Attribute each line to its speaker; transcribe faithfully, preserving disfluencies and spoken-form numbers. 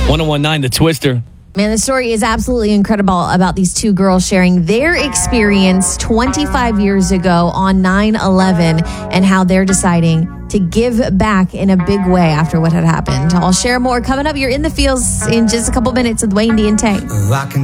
Speaker 1: one oh one nine The Twister.
Speaker 2: Man, the story is absolutely incredible about these two girls sharing their experience twenty-five years ago on nine eleven and how they're deciding to give back in a big way after what had happened. I'll share more coming up. You're in the fields in just a couple minutes with Wayne D and Tay.